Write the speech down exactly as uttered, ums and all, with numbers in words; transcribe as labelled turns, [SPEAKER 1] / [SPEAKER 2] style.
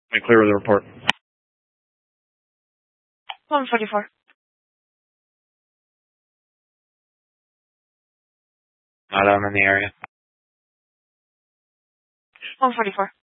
[SPEAKER 1] I clear the report.
[SPEAKER 2] one forty-four.
[SPEAKER 1] Not I'm in the area.
[SPEAKER 2] one forty-four.